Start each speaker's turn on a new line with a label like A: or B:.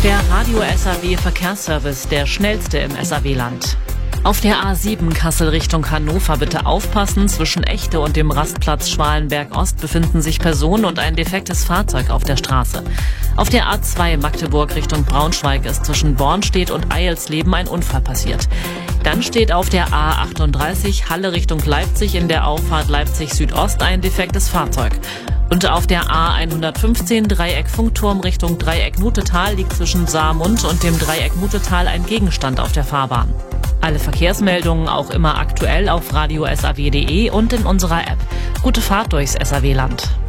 A: Der Radio SAW Verkehrsservice, der schnellste im SAW-Land. Auf der A7 Kassel Richtung Hannover bitte aufpassen. Zwischen Echte und dem Rastplatz Schwalenberg Ost befinden sich Personen und ein defektes Fahrzeug auf der Straße. Auf der A2 Magdeburg Richtung Braunschweig ist zwischen Bornstedt und Eilsleben ein Unfall passiert. Dann steht auf der A38 Halle Richtung Leipzig in der Auffahrt Leipzig Südost ein defektes Fahrzeug. Und auf der A115 Dreieck Funkturm Richtung Dreieck Mutetal liegt zwischen Saarmund und dem Dreieck Mutetal ein Gegenstand auf der Fahrbahn. Alle Verkehrsmeldungen auch immer aktuell auf radiosaw.de und in unserer App. Gute Fahrt durchs SAW-Land.